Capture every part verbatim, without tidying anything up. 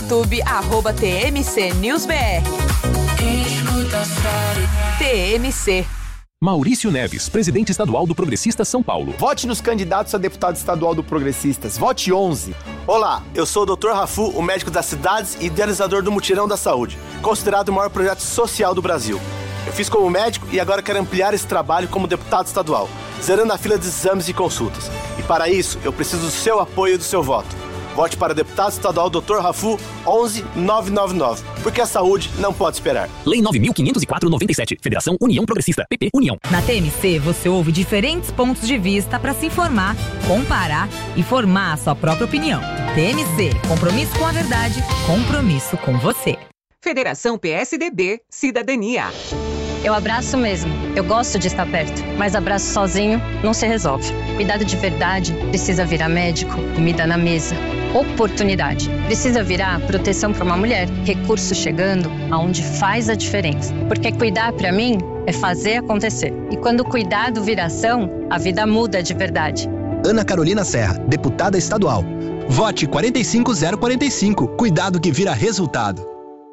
YouTube, arroba T M C News B R. T M C. Maurício Neves, presidente estadual do Progressistas São Paulo. Vote nos candidatos a deputado estadual do Progressistas. Vote onze. Olá, eu sou o doutor Rafu, o médico das cidades e idealizador do Mutirão da Saúde, considerado o maior projeto social do Brasil. Eu fiz como médico e agora quero ampliar esse trabalho como deputado estadual, zerando a fila de exames e consultas. E para isso, eu preciso do seu apoio e do seu voto. Vote para deputado estadual doutor Rafu onze nove nove nove, porque a saúde não pode esperar. Lei nove mil quinhentos e quatro noventa e sete, Federação União Progressista, P P União. Na T M C você ouve diferentes pontos de vista para se informar, comparar e formar a sua própria opinião. T M C, compromisso com a verdade, compromisso com você. Federação P S D B, Cidadania. Eu abraço mesmo, eu gosto de estar perto, mas abraço sozinho não se resolve. Cuidado de verdade precisa virar médico, comida na mesa. Oportunidade precisa virar proteção para uma mulher, recurso chegando aonde faz a diferença. Porque cuidar para mim é fazer acontecer. E quando o cuidado vira ação, a vida muda de verdade. Ana Carolina Serra, deputada estadual. Vote quatro cinco zero quatro cinco. Cuidado que vira resultado.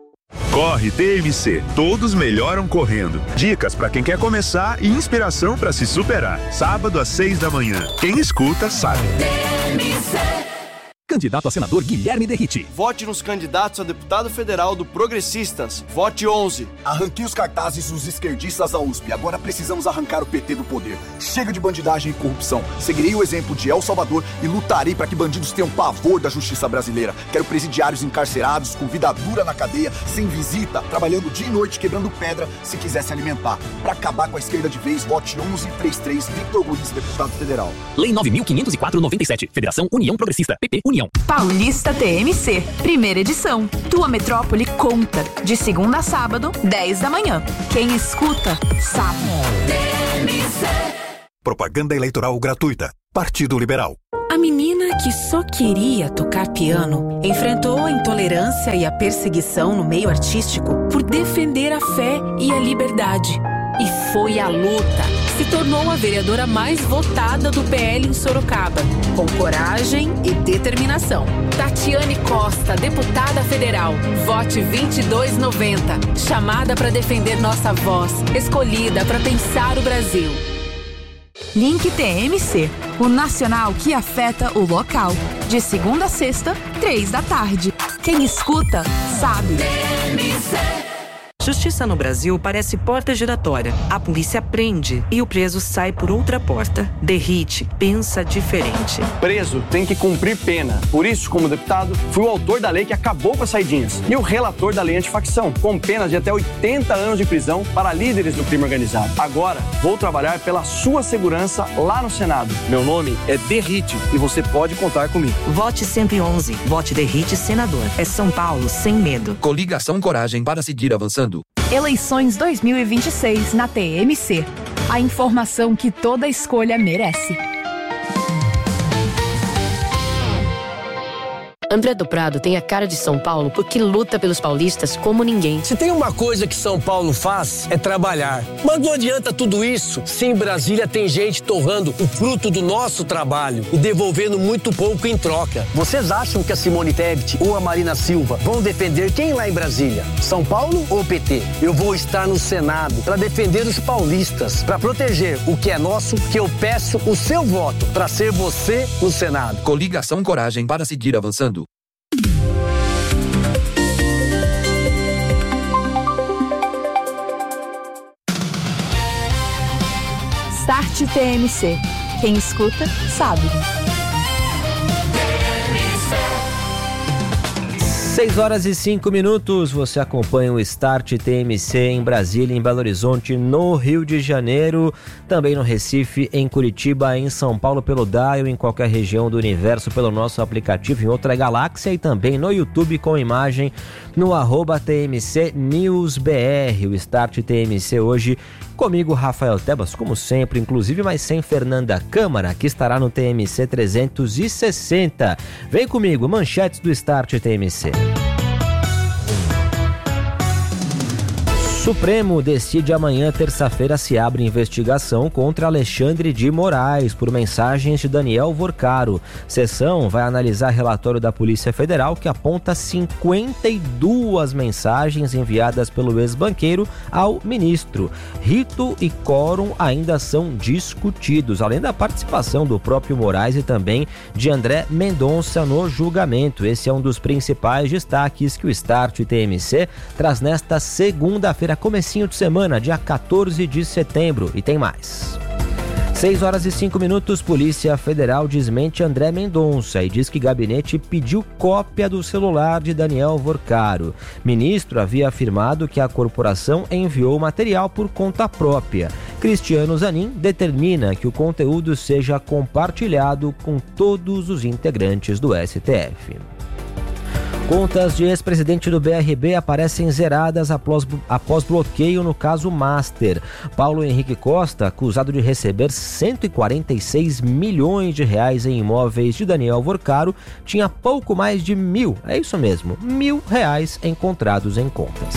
Corre T M C, todos melhoram correndo. Dicas para quem quer começar e inspiração para se superar. Sábado às seis da manhã. Quem escuta sabe. T M C. Candidato a senador Guilherme Derrite. Vote nos candidatos a deputado federal do Progressistas. Vote onze. Arranquei os cartazes dos esquerdistas da U S P. Agora precisamos arrancar o P T do poder. Chega de bandidagem e corrupção. Seguirei o exemplo de El Salvador e lutarei para que bandidos tenham pavor da justiça brasileira. Quero presidiários encarcerados, com vida dura na cadeia, sem visita, trabalhando dia e noite, quebrando pedra, se quiser se alimentar. Para acabar com a esquerda de vez, vote onze trinta e três, Victor Luiz, deputado federal. Lei nove mil quinhentos e quatro noventa e sete, Federação União Progressista, P P União. Paulista T M C, primeira edição. Tua metrópole conta. De segunda a sábado, dez da manhã. Quem escuta, sabe. T M C. Propaganda eleitoral gratuita. Partido Liberal. A menina que só queria tocar piano enfrentou a intolerância e a perseguição no meio artístico por defender a fé e a liberdade. E foi a luta. Se tornou a vereadora mais votada do P L em Sorocaba, com coragem e determinação. Tatiane Costa, deputada federal. Vote vinte e dois noventa. Chamada para defender nossa voz. Escolhida para pensar o Brasil. Link T M C, o nacional que afeta o local. De segunda a sexta, três da tarde. Quem escuta, sabe. T M C. Justiça no Brasil parece porta giratória. A polícia prende e o preso sai por outra porta. Derrite, pensa diferente. Preso tem que cumprir pena. Por isso, como deputado, fui o autor da lei que acabou com as saidinhas e o relator da lei antifacção, com penas de até oitenta anos de prisão para líderes do crime organizado. Agora, vou trabalhar pela sua segurança lá no Senado. Meu nome é Derrite e você pode contar comigo. Vote cento e onze. Vote Derrite senador. É São Paulo sem medo. Coligação Coragem para seguir avançando. Eleições dois mil e vinte e seis na T M C. A informação que toda escolha merece. André do Prado tem a cara de São Paulo porque luta pelos paulistas como ninguém. Se tem uma coisa que São Paulo faz, é trabalhar. Mas não adianta tudo isso se em Brasília tem gente torrando o fruto do nosso trabalho e devolvendo muito pouco em troca. Vocês acham que a Simone Tebet ou a Marina Silva vão defender quem lá em Brasília? São Paulo ou P T? Eu vou estar no Senado para defender os paulistas, para proteger o que é nosso, que eu peço o seu voto para ser você no Senado. Coligação Coragem para seguir avançando. Start T M C. Quem escuta, sabe. seis horas e cinco minutos, você acompanha o Start T M C em Brasília, em Belo Horizonte, no Rio de Janeiro, também no Recife, em Curitiba, em São Paulo pelo Dial, em qualquer região do universo pelo nosso aplicativo, em outra galáxia e também no YouTube com imagem no arroba T M C News B R. O Start T M C hoje comigo, Rafael Tebas, como sempre, inclusive, mas sem Fernanda Câmara, que estará no T M C trezentos e sessenta. Vem comigo, manchetes do Start T M C. Supremo decide amanhã, terça-feira, se abre investigação contra Alexandre de Moraes por mensagens de Daniel Vorcaro. Sessão vai analisar relatório da Polícia Federal que aponta cinquenta e duas mensagens enviadas pelo ex-banqueiro ao ministro. Rito e quórum ainda são discutidos, além da participação do próprio Moraes e também de André Mendonça no julgamento. Esse é um dos principais destaques que o Start T M C traz nesta segunda-feira, comecinho de semana, dia quatorze de setembro, e tem mais. seis horas e cinco minutos, Polícia Federal desmente André Mendonça e diz que gabinete pediu cópia do celular de Daniel Vorcaro. Ministro havia afirmado que a corporação enviou o material por conta própria. Cristiano Zanin determina que o conteúdo seja compartilhado com todos os integrantes do S T F. Contas de ex-presidente do B R B aparecem zeradas após, após bloqueio no caso Master. Paulo Henrique Costa, acusado de receber cento e quarenta e seis milhões de reais em imóveis de Daniel Vorcaro, tinha pouco mais de mil, é isso mesmo, mil reais encontrados em contas.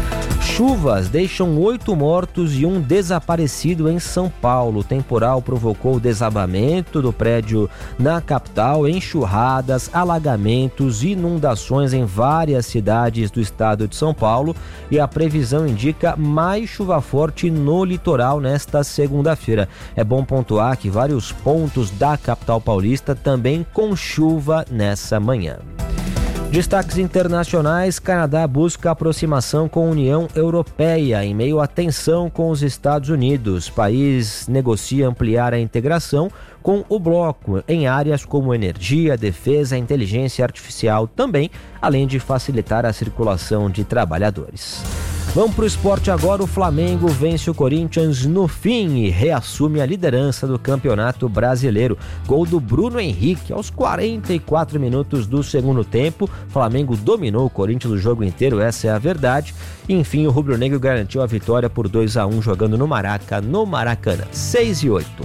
Chuvas deixam oito mortos e um desaparecido em São Paulo. O temporal provocou desabamento do prédio na capital, enxurradas, alagamentos e inundações em várias cidades do estado de São Paulo, e a previsão indica mais chuva forte no litoral nesta segunda-feira. É bom pontuar que vários pontos da capital paulista também com chuva nessa manhã. Destaques internacionais: Canadá busca aproximação com a União Europeia em meio à tensão com os Estados Unidos. O país negocia ampliar a integração com o bloco em áreas como energia, defesa e inteligência artificial também, além de facilitar a circulação de trabalhadores. Vamos para o esporte agora. O Flamengo vence o Corinthians no fim e reassume a liderança do Campeonato Brasileiro. Gol do Bruno Henrique aos quarenta e quatro minutos do segundo tempo. O Flamengo dominou o Corinthians o jogo inteiro, essa é a verdade. Enfim, o rubro-negro garantiu a vitória por dois a um jogando no Maraca, no Maracanã. seis e oito.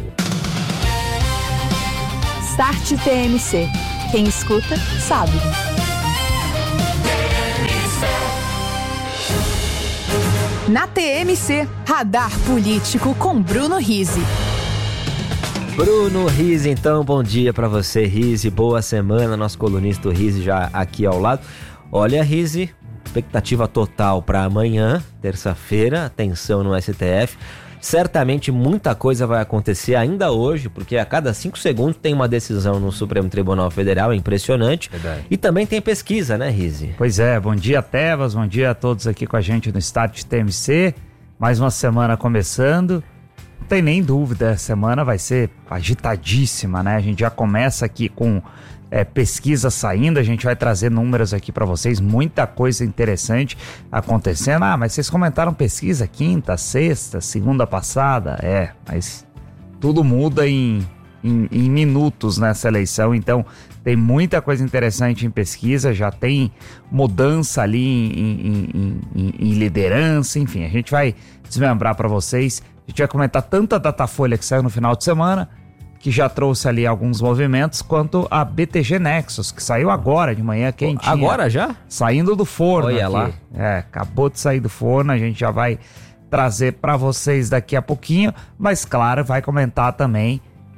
Start T M C. Quem escuta, sabe. Na T M C, Radar Político com Bruno Rizzi. Bruno Rizzi, então, bom dia para você, Rizzi. Boa semana, nosso colunista Rizzi já aqui ao lado. Olha, Rizzi, expectativa total para amanhã, terça-feira, atenção no S T F. Certamente muita coisa vai acontecer ainda hoje, porque a cada cinco segundos tem uma decisão no Supremo Tribunal Federal, é impressionante. Verdade. E também tem pesquisa, né, Rizzi? Pois é, bom dia, Tebas, bom dia a todos aqui com a gente no Start T M C. Mais uma semana começando. Não tem nem dúvida, a semana vai ser agitadíssima, né? A gente já começa aqui com é, pesquisa saindo, a gente vai trazer números aqui para vocês, muita coisa interessante acontecendo. Ah, mas vocês comentaram pesquisa quinta, sexta, segunda passada? É, mas tudo muda em, em, em minutos nessa eleição, então tem muita coisa interessante em pesquisa, já tem mudança ali em, em, em, em, em liderança, enfim, a gente vai desmembrar para vocês. A gente vai comentar tanto a Datafolha que saiu no final de semana, que já trouxe ali alguns movimentos, quanto a B T G Nexus, que saiu agora de manhã, quentinha. Agora já? Saindo do forno. Olha aqui. lá. É, acabou de sair do forno, a gente já vai trazer para vocês daqui a pouquinho, mas claro, vai comentar também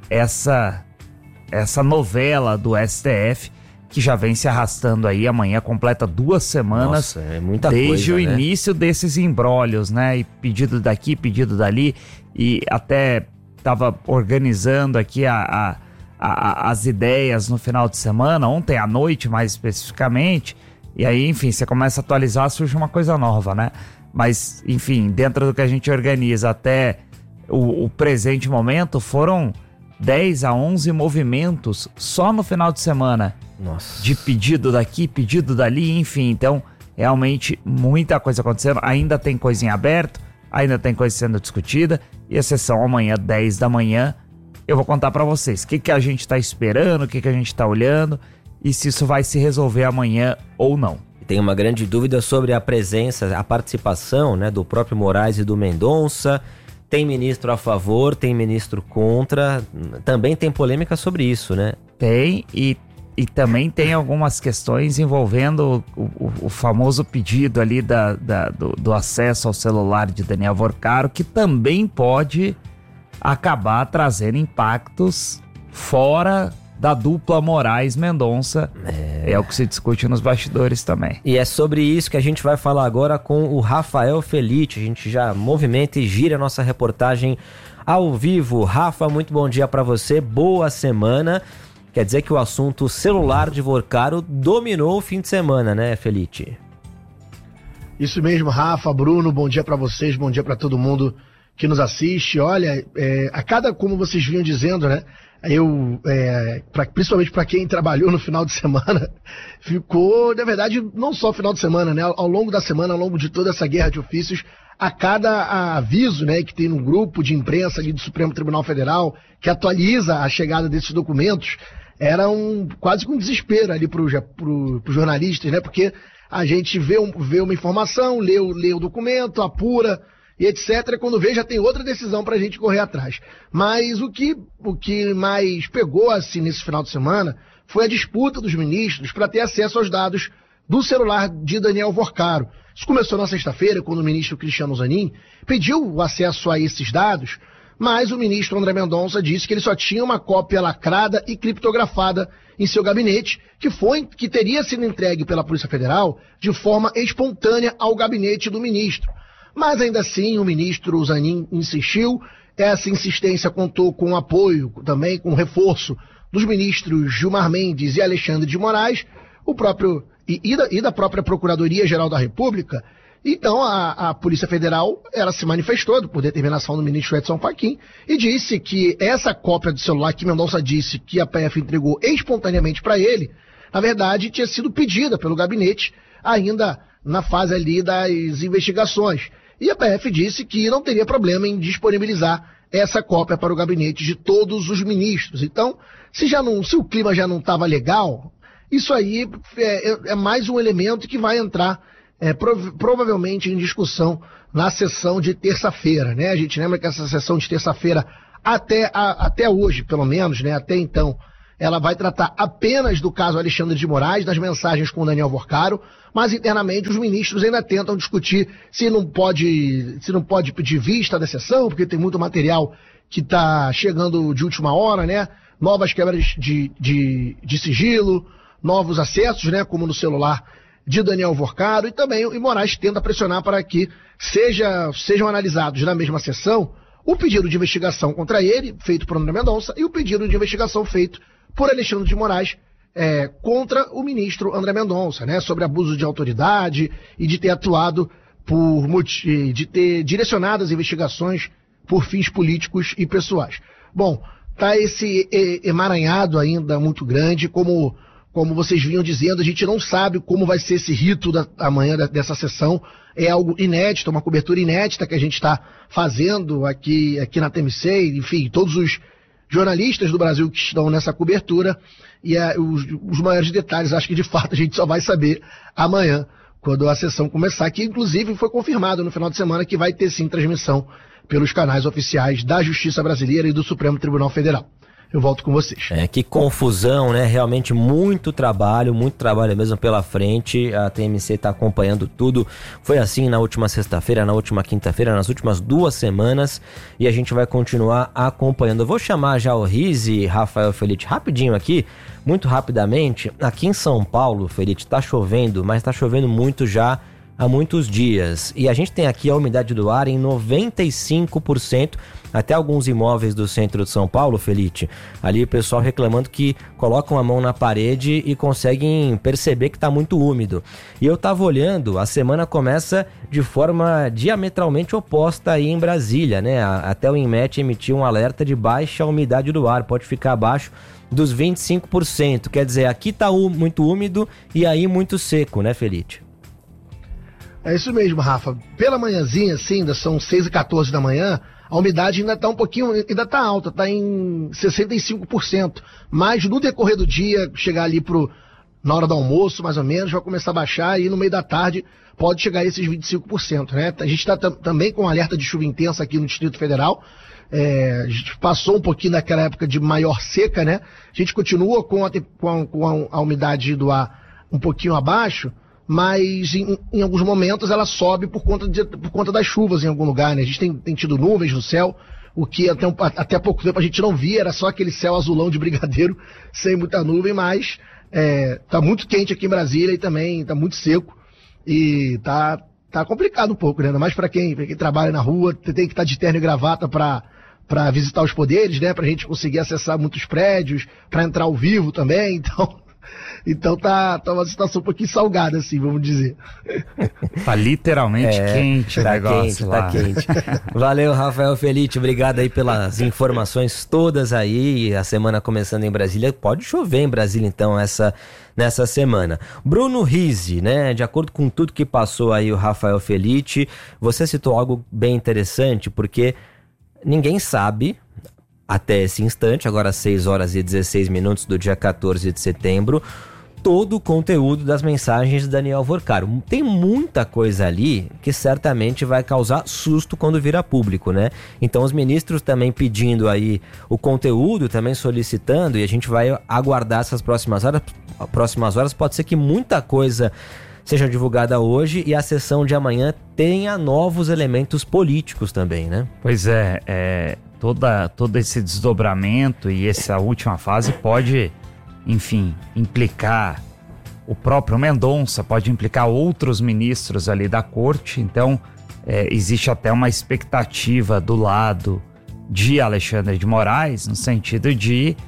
essa, essa novela do S T F, que já vem se arrastando aí. Amanhã completa duas semanas. Nossa, é muita desde coisa, o né? início desses imbrólios, né? E pedido daqui, pedido dali, e até estava organizando aqui a, a, a, as ideias no final de semana, ontem à noite mais especificamente, e aí, enfim, você começa a atualizar, surge uma coisa nova, né? Mas, enfim, dentro do que a gente organiza até o, o presente momento, foram dez a onze movimentos só no final de semana. Nossa. De pedido daqui, pedido dali, enfim, então realmente muita coisa acontecendo, ainda tem coisa em aberto, ainda tem coisa sendo discutida, e a sessão amanhã, dez da manhã, eu vou contar pra vocês o que, que a gente tá esperando, o que, que a gente tá olhando, e se isso vai se resolver amanhã ou não. Tem uma grande dúvida sobre a presença, a participação, né, do próprio Moraes e do Mendonça. Tem ministro a favor, tem ministro contra, também tem polêmica sobre isso, né? Tem, e E também tem algumas questões envolvendo o, o, o famoso pedido ali da, da, do, do acesso ao celular de Daniel Vorcaro, que também pode acabar trazendo impactos fora da dupla Moraes-Mendonça. É. é o que se discute nos bastidores também. E é sobre isso que a gente vai falar agora com o Rafael Felite. A gente já movimenta e gira a nossa reportagem ao vivo. Rafa, muito bom dia para você, boa semana. Quer dizer que o assunto celular de Vorcaro dominou o fim de semana, né, Felite? Isso mesmo, Rafa, Bruno, bom dia para vocês, bom dia para todo mundo que nos assiste. Olha, é, a cada, como vocês vinham dizendo, né, eu, é, pra, principalmente para quem trabalhou no final de semana, ficou, na verdade, não só final de semana, né, ao longo da semana, ao longo de toda essa guerra de ofícios, a cada aviso, né, que tem no grupo de imprensa ali do Supremo Tribunal Federal, que atualiza a chegada desses documentos, era um, quase que um desespero ali para pro, os jornalistas, né, porque a gente vê, um, vê uma informação, lê, lê o documento, apura e etcétera. Quando vê, já tem outra decisão para a gente correr atrás. Mas o que, o que mais pegou assim nesse final de semana foi a disputa dos ministros para ter acesso aos dados do celular de Daniel Vorcaro. Isso começou na sexta-feira, quando o ministro Cristiano Zanin pediu o acesso a esses dados, mas o ministro André Mendonça disse que ele só tinha uma cópia lacrada e criptografada em seu gabinete, que foi, que teria sido entregue pela Polícia Federal de forma espontânea ao gabinete do ministro. Mas ainda assim, o ministro Zanin insistiu. Essa insistência contou com o apoio, também com o reforço dos ministros Gilmar Mendes e Alexandre de Moraes, o próprio, e, e, da, e da própria Procuradoria-Geral da República. Então, a, a Polícia Federal, ela se manifestou, por determinação do ministro Edson Fachin, e disse que essa cópia do celular que Mendonça disse que a P F entregou espontaneamente para ele, na verdade, tinha sido pedida pelo gabinete, ainda na fase ali das investigações. E a P F disse que não teria problema em disponibilizar essa cópia para o gabinete de todos os ministros. Então, se, já não, se o clima já não estava legal, isso aí é, é mais um elemento que vai entrar É, prov- provavelmente em discussão na sessão de terça-feira, né? A gente lembra que essa sessão de terça-feira, até, a, até hoje, pelo menos, né? Até então, ela vai tratar apenas do caso Alexandre de Moraes, das mensagens com Daniel Vorcaro, mas internamente os ministros ainda tentam discutir se não pode, se não pode pedir vista da sessão, porque tem muito material que está chegando de última hora, né? Novas quebras de, de, de sigilo, novos acessos, né? Como no celular de Daniel Vorcaro, e também e Moraes tenta pressionar para que seja, sejam analisados na mesma sessão o pedido de investigação contra ele, feito por André Mendonça, e o pedido de investigação feito por Alexandre de Moraes é, contra o ministro André Mendonça, né, sobre abuso de autoridade e de ter atuado por de ter direcionado as investigações por fins políticos e pessoais. Bom, tá esse emaranhado ainda muito grande, como Como vocês vinham dizendo, a gente não sabe como vai ser esse rito da amanhã dessa sessão. É algo inédito, uma cobertura inédita que a gente está fazendo aqui, aqui na T M C, enfim, todos os jornalistas do Brasil que estão nessa cobertura. E é, os, os maiores detalhes, acho que de fato a gente só vai saber amanhã, quando a sessão começar, que inclusive foi confirmado no final de semana que vai ter sim transmissão pelos canais oficiais da Justiça Brasileira e do Supremo Tribunal Federal. Eu volto com vocês. É, que confusão, né? Realmente muito trabalho, muito trabalho mesmo pela frente. A T M C está acompanhando tudo. Foi assim na última sexta-feira, na última quinta-feira, nas últimas duas semanas. E a gente vai continuar acompanhando. Eu vou chamar já o Rize, Rafael Felite, rapidinho aqui, muito rapidamente. Aqui em São Paulo, Felite, tá chovendo, mas tá chovendo muito já há muitos dias. E a gente tem aqui a umidade do ar em noventa e cinco por cento. Até alguns imóveis do centro de São Paulo, Felite, ali o pessoal reclamando que colocam a mão na parede e conseguem perceber que está muito úmido. E eu tava olhando, a semana começa de forma diametralmente oposta aí em Brasília, né? Até o INMET emitiu um alerta de baixa umidade do ar, pode ficar abaixo dos vinte e cinco por cento. Quer dizer, aqui tá muito úmido e aí muito seco, né, Felite? É isso mesmo, Rafa. Pela manhãzinha, assim, ainda são seis e quatorze da manhã, a umidade ainda está um pouquinho, ainda está alta, está em sessenta e cinco por cento. Mas no decorrer do dia, chegar ali pro na hora do almoço, mais ou menos, vai começar a baixar e no meio da tarde pode chegar a esses vinte e cinco por cento, né? A gente está também com um alerta de chuva intensa aqui no Distrito Federal. É, a gente passou um pouquinho daquela época de maior seca, né? A gente continua com a, com a, com a, a umidade do ar um pouquinho abaixo, mas em, em alguns momentos ela sobe por conta, de, por conta das chuvas em algum lugar, né? A gente tem, tem tido nuvens no céu, o que até, um, até pouco tempo a gente não via, era só aquele céu azulão de brigadeiro, sem muita nuvem, mas é, tá muito quente aqui em Brasília e também tá muito seco e tá, tá complicado um pouco, né? Ainda mais para quem, pra quem trabalha na rua, tem que estar de terno e gravata para para visitar os poderes, né? Pra gente conseguir acessar muitos prédios, para entrar ao vivo também, então... Então tá, tá uma situação um pouquinho salgada, assim, vamos dizer. Tá literalmente É, quente o tá negócio quente, lá. tá quente. Valeu, Rafael Felite, obrigado aí pelas informações todas aí. A semana começando em Brasília, pode chover em Brasília então essa, nessa semana. Bruno Rizzi, né, de acordo com tudo que passou aí o Rafael Felite, você citou algo bem interessante, porque ninguém sabe... Até esse instante, agora às seis horas e dezesseis minutos do dia quatorze de setembro, todo o conteúdo das mensagens de Daniel Vorcaro. Tem muita coisa ali que certamente vai causar susto quando vir a público, né? Então os ministros também pedindo aí o conteúdo, também solicitando, e a gente vai aguardar essas próximas horas. Próximas horas pode ser que muita coisa seja divulgada hoje e a sessão de amanhã tenha novos elementos políticos também, né? Pois é, é... Toda, todo esse desdobramento e essa última fase pode, enfim, implicar o próprio Mendonça, pode implicar outros ministros ali da corte. Então, é, existe até uma expectativa do lado de Alexandre de Moraes, no sentido de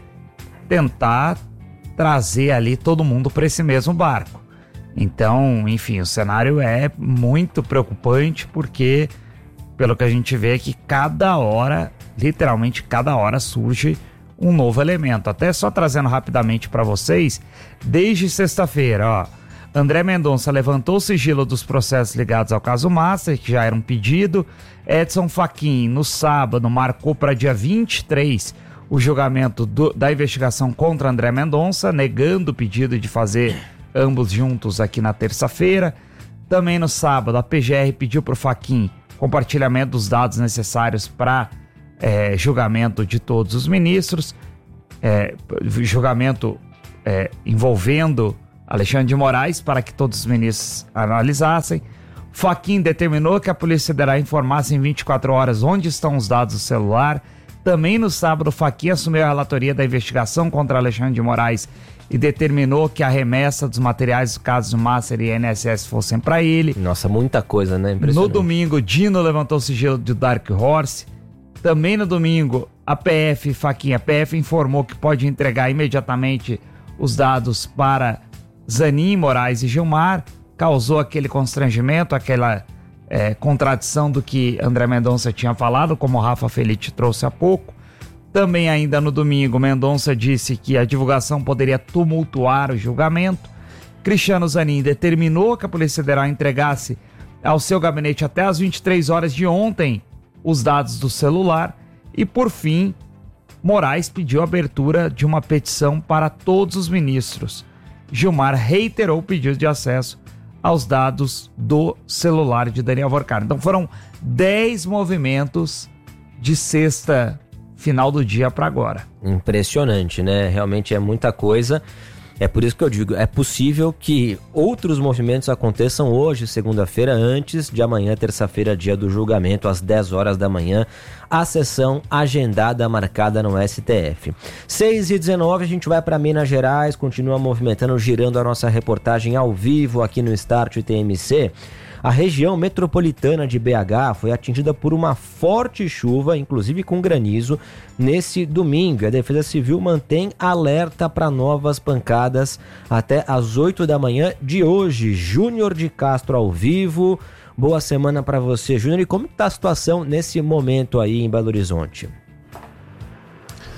tentar trazer ali todo mundo para esse mesmo barco. Então, enfim, o cenário é muito preocupante porque, pelo que a gente vê, é que cada hora... Literalmente, cada hora surge um novo elemento. Até só trazendo rapidamente para vocês, desde sexta-feira, ó, André Mendonça levantou o sigilo dos processos ligados ao caso Master, que já era um pedido. Edson Fachin, no sábado, marcou para dia vinte e três o julgamento do, da investigação contra André Mendonça, negando o pedido de fazer ambos juntos aqui na terça-feira. Também no sábado, a P G R pediu para o Fachin compartilhamento dos dados necessários para É, julgamento de todos os ministros, é, julgamento é, envolvendo Alexandre de Moraes para que todos os ministros analisassem. Fachin determinou que a Polícia Federal informasse em vinte e quatro horas onde estão os dados do celular. Também no sábado, Fachin assumiu a relatoria da investigação contra Alexandre de Moraes e determinou que a remessa dos materiais dos casos do Master e I N S S fossem para ele. Nossa, muita coisa, né? No domingo, Dino levantou o sigilo do Dark Horse. Também no domingo, a P F, Fachin, a P F informou que pode entregar imediatamente os dados para Zanin, Moraes e Gilmar. Causou aquele constrangimento, aquela é, contradição do que André Mendonça tinha falado, como o Rafa Felite trouxe há pouco. Também ainda no domingo, Mendonça disse que a divulgação poderia tumultuar o julgamento. Cristiano Zanin determinou que a Polícia Federal entregasse ao seu gabinete até às vinte e três horas de ontem os dados do celular. E por fim, Moraes pediu a abertura de uma petição para todos os ministros. Gilmar reiterou o pedido de acesso aos dados do celular de Daniel Vorcaro. Então foram dez movimentos de sexta, final do dia para agora. Impressionante, né? Realmente é muita coisa. É por isso que eu digo, é possível que outros movimentos aconteçam hoje, segunda-feira, antes de amanhã, terça-feira, dia do julgamento, às dez horas da manhã, a sessão agendada, marcada no S T F. seis e dezenove, a gente vai para Minas Gerais, continua movimentando, girando a nossa reportagem ao vivo aqui no Start T M C. A região metropolitana de B H foi atingida por uma forte chuva, inclusive com granizo, nesse domingo. A Defesa Civil mantém alerta para novas pancadas até às oito da manhã de hoje. Júnior de Castro ao vivo. Boa semana para você, Júnior. E como está a situação nesse momento aí em Belo Horizonte?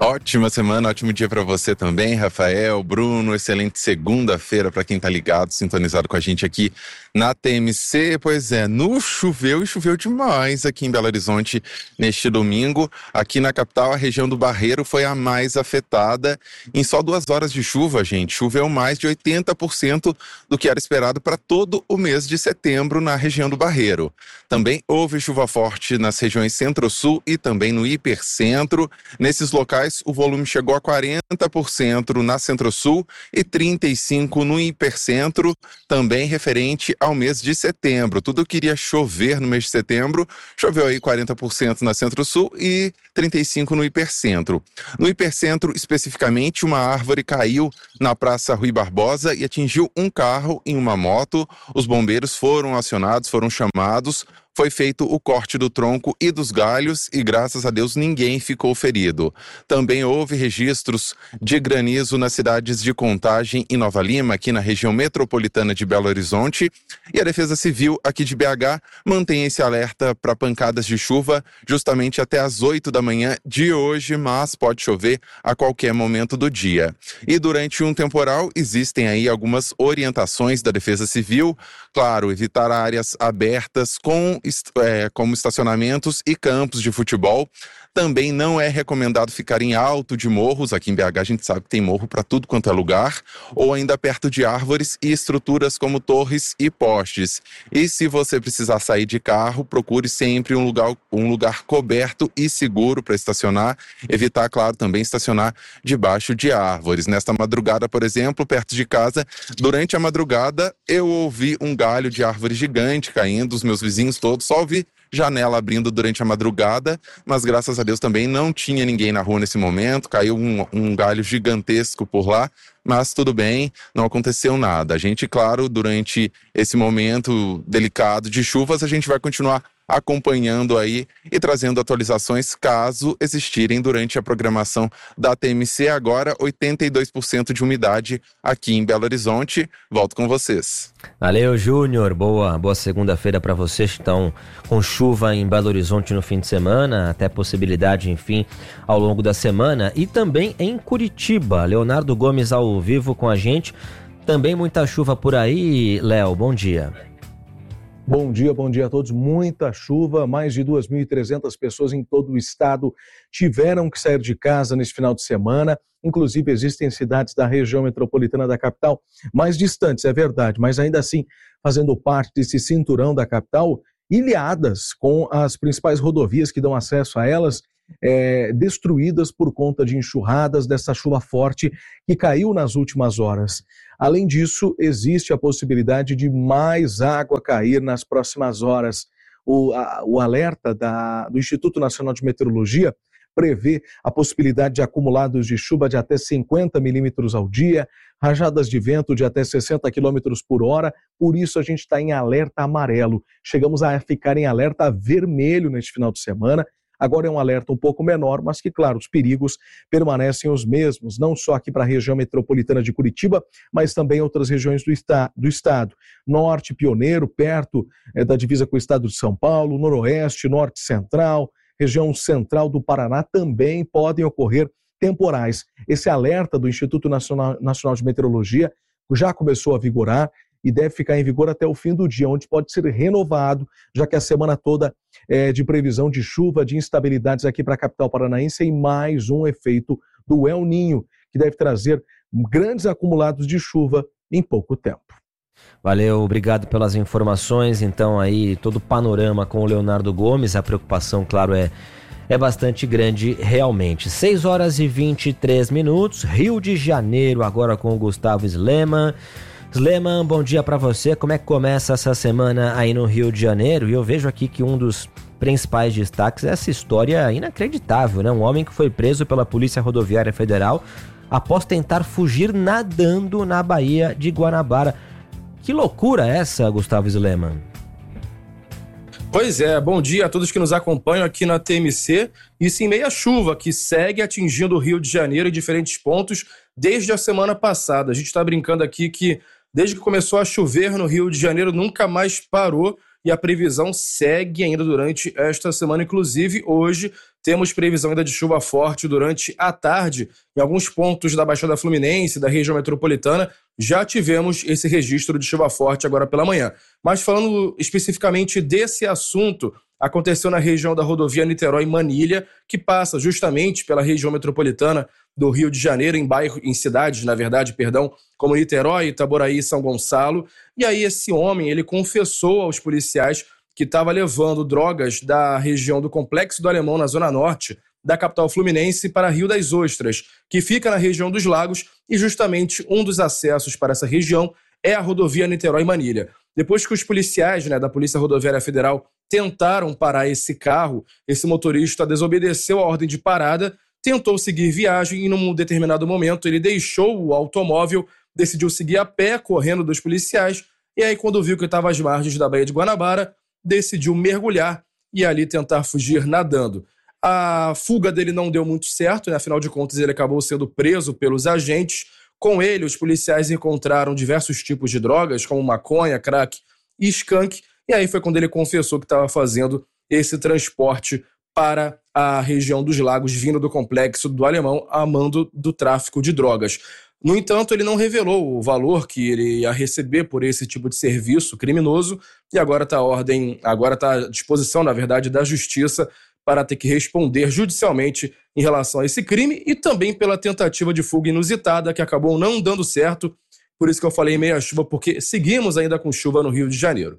Ótima semana, ótimo dia para você também, Rafael, Bruno, excelente segunda-feira para quem tá ligado, sintonizado com a gente aqui na T M C. Pois é, no choveu e choveu demais aqui em Belo Horizonte neste domingo. Aqui na capital, a região do Barreiro foi a mais afetada. Em só duas horas de chuva, gente, choveu mais de oitenta por cento do que era esperado para todo o mês de setembro na região do Barreiro. Também houve chuva forte nas regiões Centro-Sul e também no Hipercentro. Nesses locais, o volume chegou a quarenta por cento na Centro-Sul e trinta e cinco por cento no Hipercentro, também referente ao mês de setembro. Tudo que iria chover no mês de setembro, choveu aí quarenta por cento na Centro-Sul e trinta e cinco por cento no Hipercentro. No Hipercentro, especificamente, uma árvore caiu na Praça Rui Barbosa e atingiu um carro em uma moto. Os bombeiros foram acionados, foram chamados. Foi feito o corte do tronco e dos galhos e, graças a Deus, ninguém ficou ferido. Também houve registros de granizo nas cidades de Contagem e Nova Lima, aqui na região metropolitana de Belo Horizonte. E a Defesa Civil aqui de B H mantém esse alerta para pancadas de chuva justamente até às oito da manhã de hoje, mas pode chover a qualquer momento do dia. E durante um temporal existem aí algumas orientações da Defesa Civil. Claro, evitar áreas abertas com É, como estacionamentos e campos de futebol. Também não é recomendado ficar em alto de morros. Aqui em B H a gente sabe que tem morro para tudo quanto é lugar, ou ainda perto de árvores e estruturas como torres e postes. E se você precisar sair de carro, procure sempre um lugar, um lugar coberto e seguro para estacionar. Evitar, claro, também estacionar debaixo de árvores. Nesta madrugada, por exemplo, perto de casa, durante a madrugada eu ouvi um galho de árvore gigante caindo, os meus vizinhos todos, só ouvi janela abrindo durante a madrugada, mas graças a Deus também não tinha ninguém na rua nesse momento, caiu um, um galho gigantesco por lá, mas tudo bem, não aconteceu nada. A gente, claro, durante esse momento delicado de chuvas, a gente vai continuar acompanhando aí e trazendo atualizações caso existirem durante a programação da T M C. Agora, oitenta e dois por cento de umidade aqui em Belo Horizonte. Volto com vocês. Valeu, Júnior. Boa, boa segunda-feira para vocês que estão com chuva em Belo Horizonte no fim de semana, até possibilidade, enfim, ao longo da semana. E também em Curitiba. Leonardo Gomes ao vivo com a gente. Também muita chuva por aí, Léo. Bom dia. Bom dia, bom dia a todos. Muita chuva, mais de duas mil e trezentas pessoas em todo o estado tiveram que sair de casa nesse final de semana. Inclusive, existem cidades da região metropolitana da capital mais distantes, é verdade, mas ainda assim fazendo parte desse cinturão da capital, ilhadas com as principais rodovias que dão acesso a elas, é, destruídas por conta de enxurradas dessa chuva forte que caiu nas últimas horas. Além disso, existe a possibilidade de mais água cair nas próximas horas. O, a, o alerta da, do Instituto Nacional de Meteorologia prevê a possibilidade de acumulados de chuva de até cinquenta milímetros ao dia, rajadas de vento de até sessenta quilômetros por hora, por isso a gente está em alerta amarelo. Chegamos a ficar em alerta vermelho neste final de semana. Agora é um alerta um pouco menor, mas que, claro, os perigos permanecem os mesmos, não só aqui para a região metropolitana de Curitiba, mas também outras regiões do, esta, do estado. Norte pioneiro, perto é, da divisa com o estado de São Paulo, noroeste, norte central, região central do Paraná também podem ocorrer temporais. Esse alerta do Instituto Nacional, Nacional de Meteorologia já começou a vigorar e deve ficar em vigor até o fim do dia, onde pode ser renovado, já que a semana toda é de previsão de chuva, de instabilidades aqui para a capital paranaense e mais um efeito do El Niño, que deve trazer grandes acumulados de chuva em pouco tempo. Valeu, obrigado pelas informações. Então aí todo o panorama com o Leonardo Gomes, a preocupação, claro, é, é bastante grande realmente. seis horas e vinte e três minutos, Rio de Janeiro, agora com o Gustavo Sleman. Sleman, bom dia para você. Como é que começa essa semana aí no Rio de Janeiro? E eu vejo aqui que um dos principais destaques é essa história inacreditável, né? Um homem que foi preso pela Polícia Rodoviária Federal após tentar fugir nadando na Baía de Guanabara. Que loucura essa, Gustavo Sleman? Pois é, bom dia a todos que nos acompanham aqui na T M C. Isso em meia chuva que segue atingindo o Rio de Janeiro em diferentes pontos desde a semana passada. A gente está brincando aqui que desde que começou a chover no Rio de Janeiro nunca mais parou e a previsão segue ainda durante esta semana. Inclusive, hoje temos previsão ainda de chuva forte durante a tarde. Em alguns pontos da Baixada Fluminense, da região metropolitana, já tivemos esse registro de chuva forte agora pela manhã. Mas falando especificamente desse assunto, aconteceu na região da rodovia Niterói-Manilha, que passa justamente pela região metropolitana do Rio de Janeiro, em bairros, em cidades, na verdade, perdão, como Niterói, Itaboraí e São Gonçalo. E aí esse homem, ele confessou aos policiais que estava levando drogas da região do Complexo do Alemão, na zona norte da capital fluminense, para Rio das Ostras, que fica na região dos Lagos, e justamente um dos acessos para essa região é a rodovia Niterói-Manilha. Depois que os policiais, né, da Polícia Rodoviária Federal tentaram parar esse carro, esse motorista desobedeceu a ordem de parada, tentou seguir viagem e, num determinado momento, ele deixou o automóvel, decidiu seguir a pé, correndo dos policiais, e aí, quando viu que estava às margens da Baía de Guanabara, decidiu mergulhar e ali tentar fugir nadando. A fuga dele não deu muito certo, né? Afinal de contas, ele acabou sendo preso pelos agentes. Com ele, os policiais encontraram diversos tipos de drogas, como maconha, crack e skunk, e aí foi quando ele confessou que estava fazendo esse transporte para a região dos Lagos, vindo do Complexo do Alemão, a mando do tráfico de drogas. No entanto, ele não revelou o valor que ele ia receber por esse tipo de serviço criminoso, e agora está ordem, agora está à disposição, na verdade, da Justiça para ter que responder judicialmente em relação a esse crime e também pela tentativa de fuga inusitada que acabou não dando certo. Por isso que eu falei meia chuva, porque seguimos ainda com chuva no Rio de Janeiro.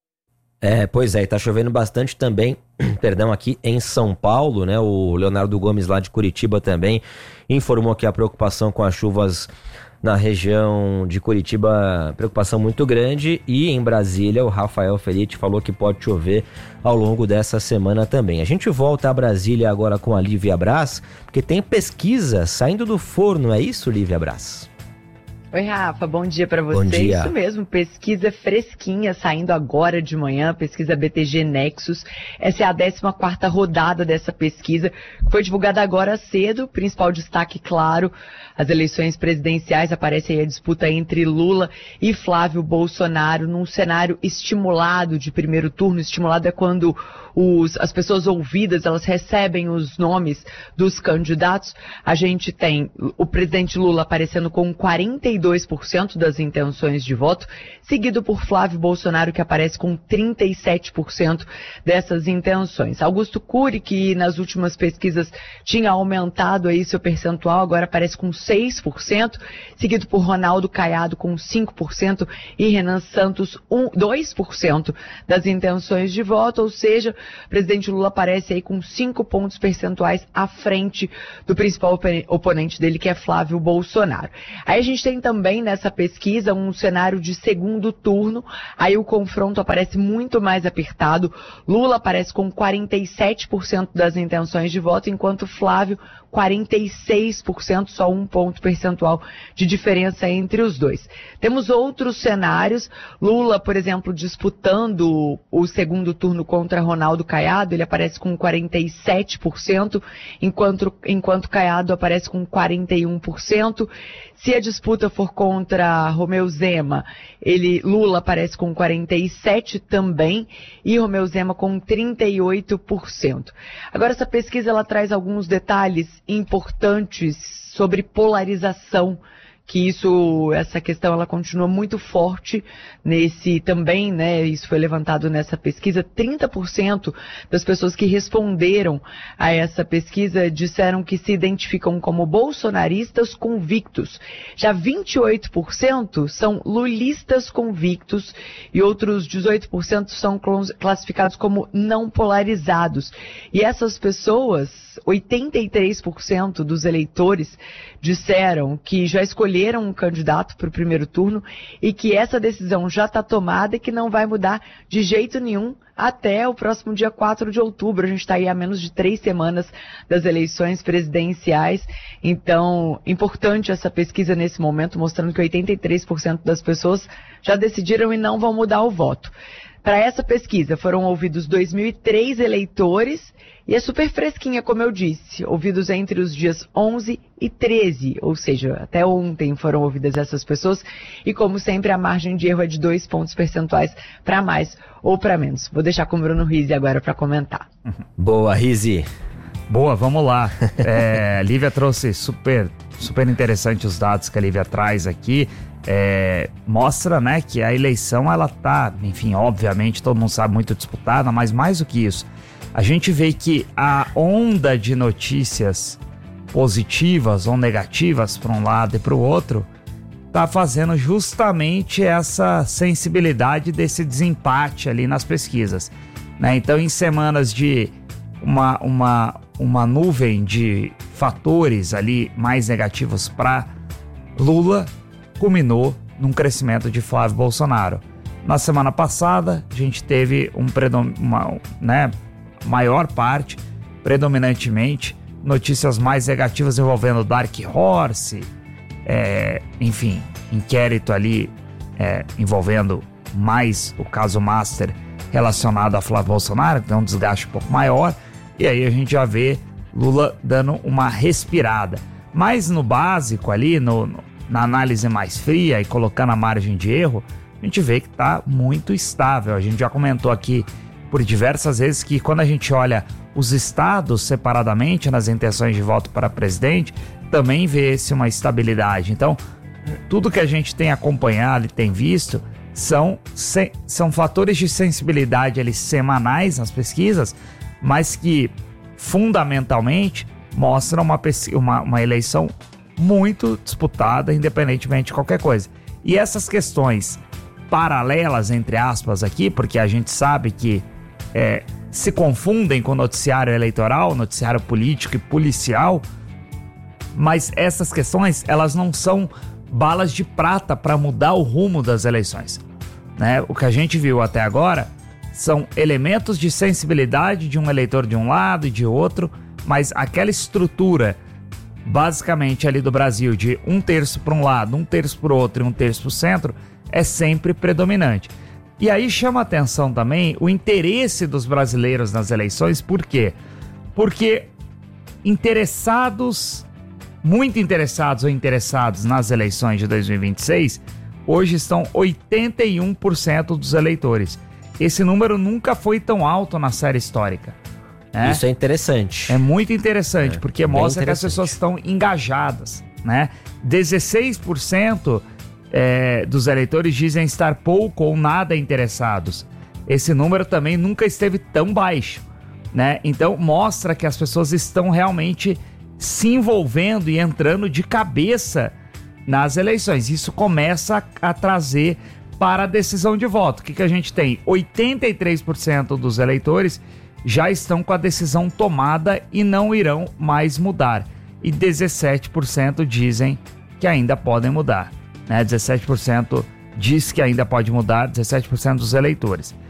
É, pois é, e tá chovendo bastante também, perdão, aqui em São Paulo, né? O Leonardo Gomes, lá de Curitiba, também informou que a preocupação com as chuvas na região de Curitiba, preocupação muito grande, e em Brasília o Rafael Felite falou que pode chover ao longo dessa semana também. A gente volta a Brasília agora com a Lívia Braz, porque tem pesquisa saindo do forno, é isso, Lívia Braz? Oi, Rafa, bom dia para você. Bom dia. Isso mesmo, pesquisa fresquinha saindo agora de manhã, pesquisa B T G Nexus. Essa é a décima quarta rodada dessa pesquisa, que foi divulgada agora cedo. Principal destaque, claro, as eleições presidenciais, aparece aí a disputa entre Lula e Flávio Bolsonaro, num cenário estimulado de primeiro turno. Estimulado é quando os, as pessoas ouvidas, elas recebem os nomes dos candidatos. A gente tem o presidente Lula aparecendo com quarenta e dois por cento das intenções de voto, seguido por Flávio Bolsonaro, que aparece com trinta e sete por cento dessas intenções. Augusto Cury, que nas últimas pesquisas tinha aumentado aí seu percentual, agora aparece com seis por cento, seguido por Ronaldo Caiado com cinco por cento e Renan Santos um, dois por cento das intenções de voto, ou seja, o presidente Lula aparece aí com cinco pontos percentuais à frente do principal oponente dele, que é Flávio Bolsonaro. Aí a gente tem também nessa pesquisa um cenário de segundo turno, aí o confronto aparece muito mais apertado. Lula aparece com quarenta e sete por cento das intenções de voto, enquanto Flávio quarenta e seis por cento, só um ponto percentual de diferença entre os dois. Temos outros cenários, Lula, por exemplo, disputando o segundo turno contra Ronaldo Caiado, ele aparece com quarenta e sete por cento, enquanto, enquanto Caiado aparece com quarenta e um por cento. Se a disputa for contra Romeu Zema, ele, Lula aparece com quarenta e sete por cento também e Romeu Zema com trinta e oito por cento. Agora, essa pesquisa ela traz alguns detalhes importantes sobre polarização, que isso, essa questão ela continua muito forte nesse também, né, isso foi levantado nessa pesquisa. Trinta por cento das pessoas que responderam a essa pesquisa disseram que se identificam como bolsonaristas convictos. Já vinte e oito por cento são lulistas convictos e outros dezoito por cento são classificados como não polarizados. E essas pessoas, oitenta e três por cento dos eleitores disseram que já escolheram um candidato para o primeiro turno e que essa decisão já está tomada e que não vai mudar de jeito nenhum até o próximo dia quatro de outubro. A gente está aí a menos de três semanas das eleições presidenciais. Então, importante essa pesquisa nesse momento, mostrando que oitenta e três por cento das pessoas já decidiram e não vão mudar o voto. Para essa pesquisa foram ouvidos dois mil e três eleitores e é super fresquinha, como eu disse, ouvidos entre os dias onze e treze, ou seja, até ontem foram ouvidas essas pessoas e, como sempre, a margem de erro é de dois pontos percentuais para mais ou para menos. Vou deixar com o Bruno Rizzi agora para comentar. Boa, Rizzi. Boa, vamos lá. É, a Lívia trouxe super, super interessante os dados que a Lívia traz aqui. É, mostra, né, que a eleição, ela tá, enfim, obviamente, todo mundo sabe, muito disputada, mas mais do que isso, a gente vê que a onda de notícias positivas ou negativas para um lado e para o outro tá fazendo justamente essa sensibilidade desse desempate ali nas pesquisas, né? Então, em semanas de uma, uma, uma nuvem de fatores ali mais negativos para Lula, culminou num crescimento de Flávio Bolsonaro. Na semana passada, a gente teve um predom- uma, né, maior parte, predominantemente, notícias mais negativas envolvendo Dark Horse, é, enfim, inquérito ali é, envolvendo mais o caso Master relacionado a Flávio Bolsonaro, que tem um desgaste um pouco maior, e aí a gente já vê Lula dando uma respirada. Mas no básico ali, no, no na análise mais fria e colocando a margem de erro, a gente vê que está muito estável. A gente já comentou aqui por diversas vezes que quando a gente olha os estados separadamente nas intenções de voto para presidente, também vê-se uma estabilidade. Então, tudo que a gente tem acompanhado e tem visto são, se, são fatores de sensibilidade ali semanais nas pesquisas, mas que fundamentalmente mostram uma, uma, uma eleição muito disputada, independentemente de qualquer coisa. E essas questões paralelas, entre aspas, aqui, porque a gente sabe que é, se confundem com o noticiário eleitoral, noticiário político e policial, mas essas questões, elas não são balas de prata para mudar o rumo das eleições, né? O que a gente viu até agora são elementos de sensibilidade de um eleitor de um lado e de outro, mas aquela estrutura basicamente ali do Brasil, de um terço para um lado, um terço para o outro e um terço para o centro, é sempre predominante. E aí chama a atenção também o interesse dos brasileiros nas eleições. Por quê? Porque interessados, muito interessados ou interessados nas eleições de dois mil e vinte e seis, hoje estão oitenta e um por cento dos eleitores. Esse número nunca foi tão alto na série histórica. É? Isso é interessante. É muito interessante, é, porque mostra que as pessoas estão engajadas, né? dezesseis por cento é, dos eleitores dizem estar pouco ou nada interessados. Esse número também nunca esteve tão baixo, né? Então mostra que as pessoas estão realmente se envolvendo e entrando de cabeça nas eleições. Isso começa a, a trazer para a decisão de voto. O que, que a gente tem? oitenta e três por cento dos eleitores já estão com a decisão tomada e não irão mais mudar. E dezessete por cento dizem que ainda podem mudar, né? dezessete por cento diz que ainda pode mudar, dezessete por cento dos eleitores.